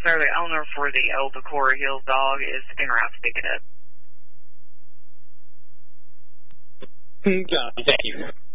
sir, the owner for the old Decorah Hills dog is en route to pick it up. Thank you.